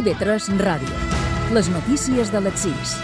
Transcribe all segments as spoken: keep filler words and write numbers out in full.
I V tres Ràdio. Les notícies de les sis.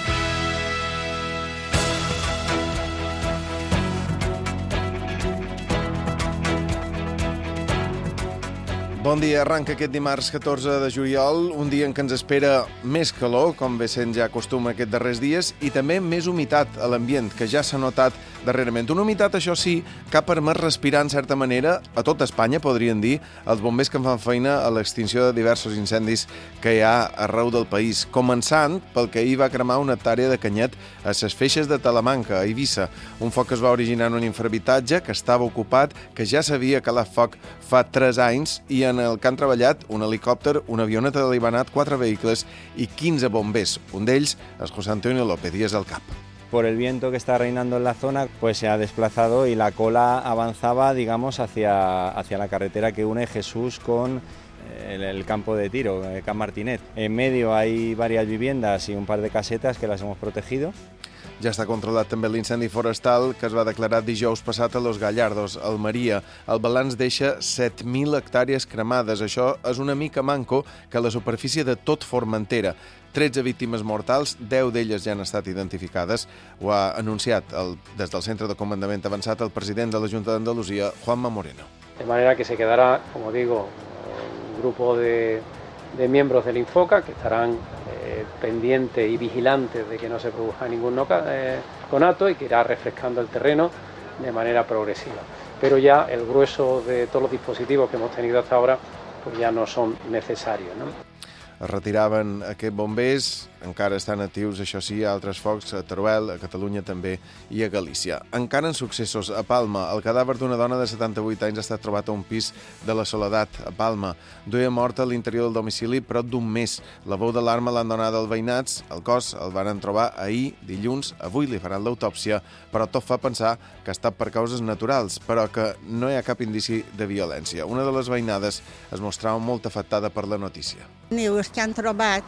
Bon dia, arranca aquest dimarts catorze de juliol, un dia en què ens espera més calor, com ve sent ja costum aquests darrers dies, i també més humitat a l'ambient, que ja s'ha notat darrerament. Una humitat, això sí, que ha permès respirar, en certa manera, a tot Espanya, podrien dir, els bombers que en fan feina a l'extinció de diversos incendis que hi ha arreu del país. Començant pel que ahir va cremar una hectàrea de canyet a les Feixes de Talamanca, a Eivissa. Un foc que es va originar en un infrahabitatge que estava ocupat, que ja s'havia calat foc fa tres anys, i en el que han treballat un helicòpter, una avioneta de l'Ivanat, quatre vehicles i quinze bombers. Un d'ells és José Antonio López, i és el cap. Por el viento que está reinando en la zona, pues se ha desplazado y la cola avanzaba, digamos, hacia, hacia la carretera que une Jesús con el, el campo de tiro, el Camp Martinet. En medio hay varias viviendas y un par de casetas que las hemos protegido. Ja està controlat també l'incendi forestal que es va declarar dijous passat a Los Gallardos, a Almeria. El balanç deixa set mil hectàrees cremades. Això és una mica manco que la superfície de tot Formentera. tretze víctimes mortals, deu d'elles ja han estat identificades. Ho ha anunciat el, des del Centre de Comandament Avançat el president de la Junta d'Andalusia, Juanma Moreno. De manera que se quedará, como digo, un grupo de, de miembros del Infoca que estarán eh, pendientes y vigilantes de que no se produzca ningún eh, conato y que irá refrescando el terreno de manera progresiva. Pero ya el grueso de todos los dispositivos que hemos tenido hasta ahora pues ya no son necesarios, ¿no? Es retiraven aquests bombers, encara estan actius, això sí, a altres focs, a Teruel, a Catalunya també i a Galícia. Encara en successos, a Palma, el cadàver d'una dona de setanta-vuit anys ha estat trobat a un pis de la Soledat, a Palma. Duia morta a l'interior del domicili prop d'un mes. La veu d'alarma l'han donada als veïnats, el cos el van trobar ahir, dilluns, avui li faran l'autòpsia, però tot fa pensar que ha estat per causes naturals, però que no hi ha cap indici de violència. Una de les veïnades es mostrava molt afectada per la notícia. Diu, és que han trobat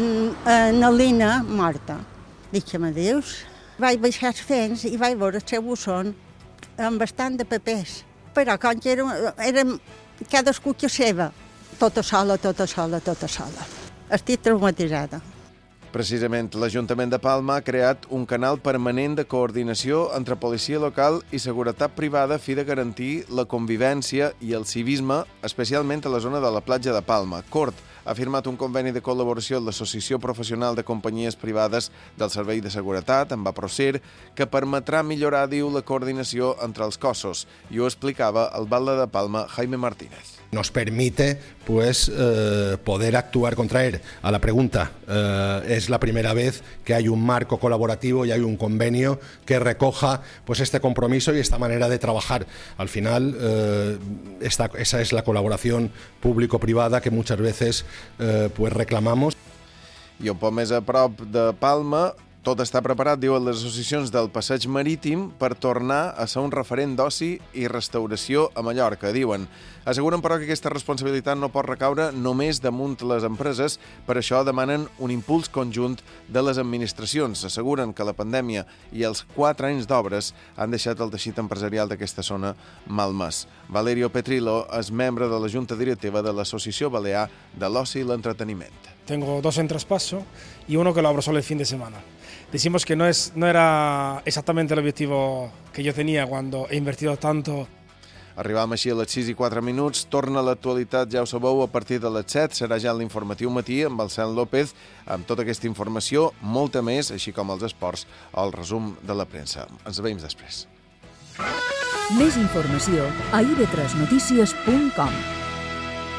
una Lina morta. Dic, me dius? Vaig baixar els fens i vaig veure el seu bussón amb bastant de papers. Però com que era, era cadascú que seva, tota sola, tota sola, tota sola. Estic traumatitzada. Precisament, l'Ajuntament de Palma ha creat un canal permanent de coordinació entre policia local i seguretat privada a fi de garantir la convivència i el civisme, especialment a la zona de la platja de Palma. Cort ha firmat un conveni de col·laboració amb l'Associació Professional de Companyies Privades del Servei de Seguretat, amb Aprocer, que permetrà millorar, diu, la coordinació entre els cossos. I ho explicava el batlle de Palma, Jaime Martínez. Nos permite pues eh, poder actuar contra él. A la pregunta, eh, es la primera vez que hay un marco colaborativo y hay un convenio que recoja pues este compromiso y esta manera de trabajar. Al final, eh, esta, esa es la colaboración público-privada que muchas veces eh, pues reclamamos. I un poc més a prop de Palma, tot està preparat, diuen les associacions del passeig marítim, per tornar a ser un referent d'oci i restauració a Mallorca, diuen. Asseguren, però, que aquesta responsabilitat no pot recaure només damunt les empreses, per això demanen un impuls conjunt de les administracions. Asseguren que la pandèmia i els quatre anys d'obres han deixat el teixit empresarial d'aquesta zona malmès. Valerio Petrillo és membre de la Junta Directiva de l'Associació Balear de l'Oci i l'Entreteniment. Tengo dos en traspaso y uno que lo abro solo el fin de semana. Decimos que no, es, no era exactamente el objetivo que yo tenía cuando he invertido tanto. Arribàvem així a les sis i quatre minuts. Torna a l'actualitat, ja ho sabeu, a partir de les set. Serà ja l'informatiu matí amb el Cel López, amb tota aquesta informació, molta més, així com els esports, el resum de la premsa. Ens veiem després. Més informació a i ve tres notícies punt com.